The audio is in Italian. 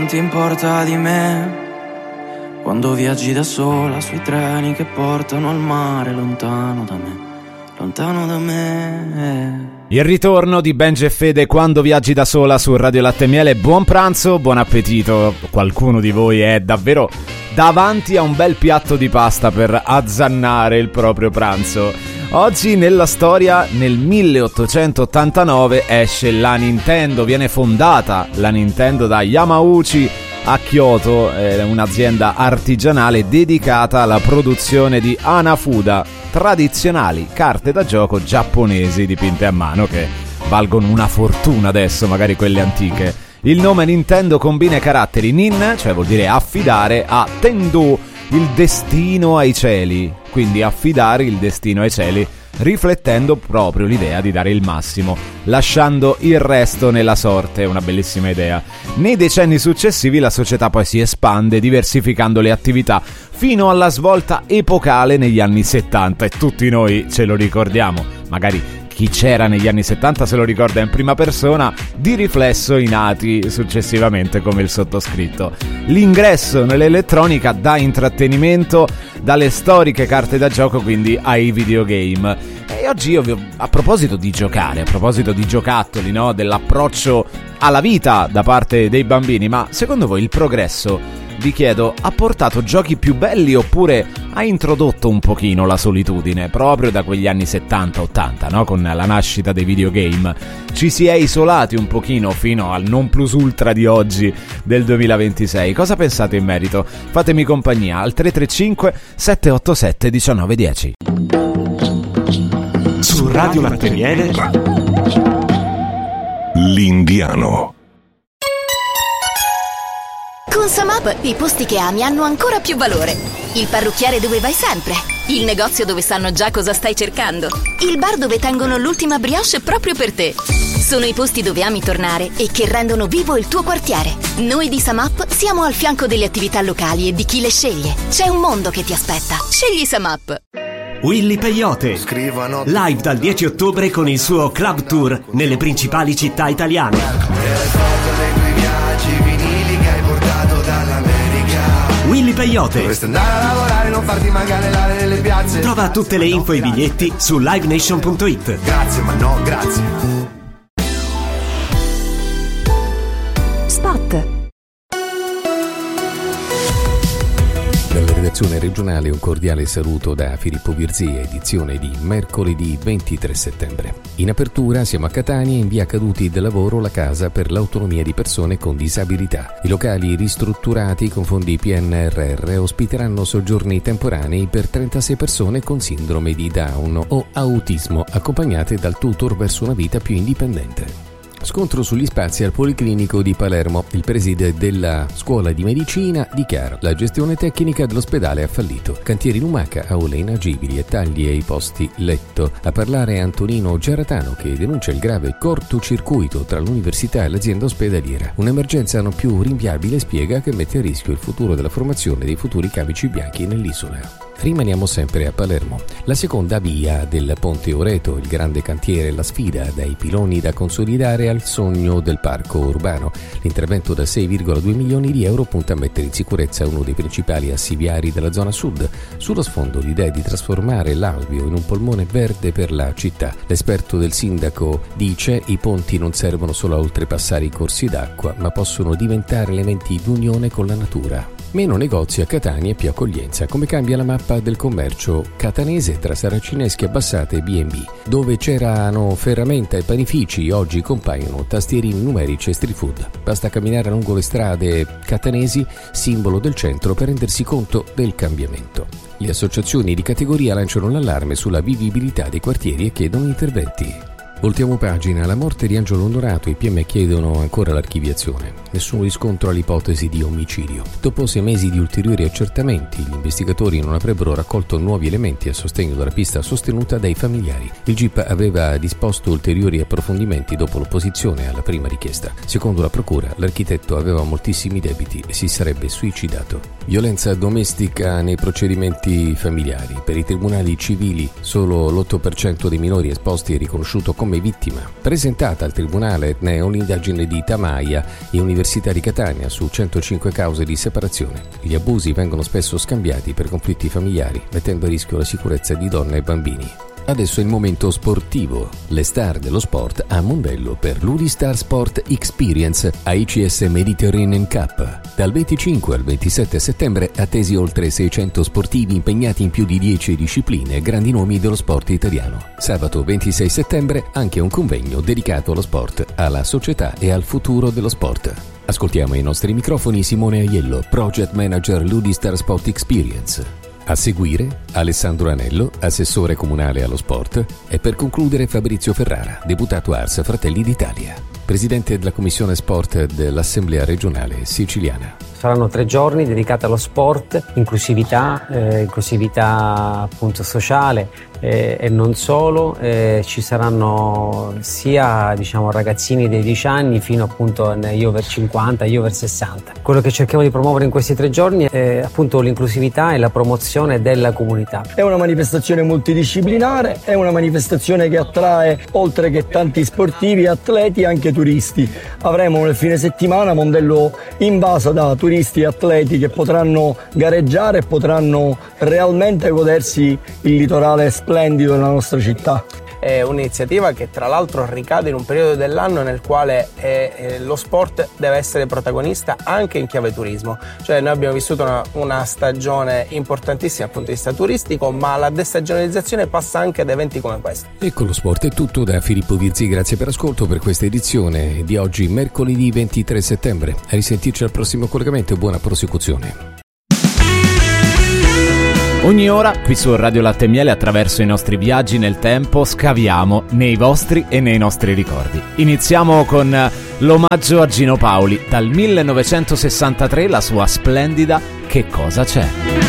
non ti importa di me. Quando viaggi da sola sui treni che portano al mare, lontano da me, lontano da me. Il ritorno di Benji e Fede quando viaggi da sola su Radio Latte e Miele. Buon pranzo, buon appetito. Qualcuno di voi è davvero davanti a un bel piatto di pasta per azzannare il proprio pranzo. Oggi nella storia, nel 1889 esce la Nintendo, viene fondata la Nintendo da Yamauchi a Kyoto, un'azienda artigianale dedicata alla produzione di Hanafuda, tradizionali carte da gioco giapponesi dipinte a mano che valgono una fortuna adesso, magari quelle antiche. Il nome Nintendo combina i caratteri nin, cioè vuol dire affidare, a tendo, il destino ai cieli, quindi affidare il destino ai cieli, riflettendo proprio l'idea di dare il massimo, lasciando il resto nella sorte. Una bellissima idea. Nei decenni successivi la società poi si espande, diversificando le attività, fino alla svolta epocale negli anni 70, e tutti noi ce lo ricordiamo. Magari chi c'era negli anni 70 se lo ricorda in prima persona, di riflesso i nati successivamente come il sottoscritto. L'ingresso nell'elettronica dà intrattenimento, dalle storiche carte da gioco quindi ai videogame. E oggi io, a proposito di giocare, a proposito di giocattoli, no? Dell'approccio alla vita da parte dei bambini, ma secondo voi il progresso, vi chiedo, ha portato giochi più belli oppure ha introdotto un pochino la solitudine proprio da quegli anni 70-80, no? Con la nascita dei videogame ci si è isolati un pochino fino al non plus ultra di oggi del 2026. Cosa pensate in merito? Fatemi compagnia al 335 787 1910. Su Radio Latte e Miele L'Indiano. Con Samap i posti che ami hanno ancora più valore. Il parrucchiere dove vai sempre. Il negozio dove sanno già cosa stai cercando. Il bar dove tengono l'ultima brioche proprio per te. Sono i posti dove ami tornare e che rendono vivo il tuo quartiere. Noi di Samap siamo al fianco delle attività locali e di chi le sceglie. C'è un mondo che ti aspetta. Scegli Samap. Willy Peyote, live dal 10 ottobre con il suo club tour nelle principali città italiane. Willy Peyote. Dovresti andare a lavorare, non farti mancare l'aria nelle piazze. Trova tutte le info e i biglietti su livenation.it. Grazie, ma no, grazie. Spot. Dalla redazione regionale un cordiale saluto da Filippo Virzì, edizione di mercoledì 23 settembre. In apertura siamo a Catania, in via Caduti del Lavoro, la casa per l'autonomia di persone con disabilità. I locali ristrutturati con fondi PNRR ospiteranno soggiorni temporanei per 36 persone con sindrome di Down o autismo, accompagnate dal tutor verso una vita più indipendente. Scontro sugli spazi al Policlinico di Palermo. Il preside della scuola di medicina dichiara: la gestione tecnica dell'ospedale ha fallito. Cantieri lumaca, aule inagibili e tagli ai posti letto. A parlare Antonino Geratano, che denuncia il grave cortocircuito tra l'università e l'azienda ospedaliera. Un'emergenza non più rinviabile, spiega, che mette a rischio il futuro della formazione dei futuri camici bianchi nell'isola. Rimaniamo sempre a Palermo. La seconda via del Ponte Oreto, il grande cantiere, la sfida dai piloni da consolidare al sogno del parco urbano. L'intervento da 6,2 milioni di euro punta a mettere in sicurezza uno dei principali assi viari della zona sud. Sullo sfondo l'idea di trasformare l'Alvio in un polmone verde per la città. L'esperto del sindaco dice: i ponti non servono solo a oltrepassare i corsi d'acqua, ma possono diventare elementi di unione con la natura. Meno negozi a Catania e più accoglienza. Come cambia la mappa del commercio catanese tra saracinesche abbassate e B&B? Dove c'erano ferramenta e panifici, oggi compaiono tastierini numerici e street food. Basta camminare lungo le strade catanesi, simbolo del centro, per rendersi conto del cambiamento. Le associazioni di categoria lanciano l'allarme sulla vivibilità dei quartieri e chiedono interventi. Voltiamo pagina. La morte di Angelo Onorato, i PM chiedono ancora l'archiviazione. Nessun riscontro all'ipotesi di omicidio. Dopo 6 mesi di ulteriori accertamenti, gli investigatori non avrebbero raccolto nuovi elementi a sostegno della pista sostenuta dai familiari. Il GIP aveva disposto ulteriori approfondimenti dopo l'opposizione alla prima richiesta. Secondo la procura, l'architetto aveva moltissimi debiti e si sarebbe suicidato. Violenza domestica nei procedimenti familiari. Per i tribunali civili solo l'8% dei minori esposti è riconosciuto come vittima, presentata al tribunale etneo l'indagine di Tamaia e Università di Catania su 105 cause di separazione. Gli abusi vengono spesso scambiati per conflitti familiari, mettendo a rischio la sicurezza di donne e bambini. Adesso è il momento sportivo. Le star dello sport a Mondello per l'Udistar Sport Experience AICS Mediterranean Cup. Dal 25 al 27 settembre attesi oltre 600 sportivi impegnati in più di 10 discipline e grandi nomi dello sport italiano. Sabato 26 settembre anche un convegno dedicato allo sport, alla società e al futuro dello sport. Ascoltiamo ai nostri microfoni Simone Aiello, Project Manager l'Udistar Sport Experience. A seguire Alessandro Anello, assessore comunale allo sport, e per concludere Fabrizio Ferrara, deputato Ars Fratelli d'Italia, presidente della Commissione Sport dell'Assemblea regionale siciliana. Saranno 3 giorni dedicati allo sport, inclusività appunto sociale e non solo. Ci saranno sia ragazzini dei 10 anni fino appunto agli over 50, agli over 60. Quello che cerchiamo di promuovere in questi 3 giorni è appunto l'inclusività e la promozione della comunità. È una manifestazione multidisciplinare, è una manifestazione che attrae, oltre che tanti sportivi e atleti, anche turisti. Avremo nel fine settimana Mondello invaso da turisti e atleti che potranno gareggiare e potranno realmente godersi il litorale splendido della nostra città. È un'iniziativa che tra l'altro ricade in un periodo dell'anno nel quale lo sport deve essere protagonista anche in chiave turismo. Cioè noi abbiamo vissuto una stagione importantissima dal punto di vista turistico, ma la destagionalizzazione passa anche ad eventi come questo. E con lo sport è tutto da Filippo Virzi, grazie per l'ascolto per questa edizione di oggi, mercoledì 23 settembre. A risentirci al prossimo collegamento e buona prosecuzione. Ogni ora, qui su Radio Latte e Miele, attraverso i nostri viaggi nel tempo, scaviamo nei vostri e nei nostri ricordi. Iniziamo con l'omaggio a Gino Paoli, dal 1963 la sua splendida Che cosa c'è?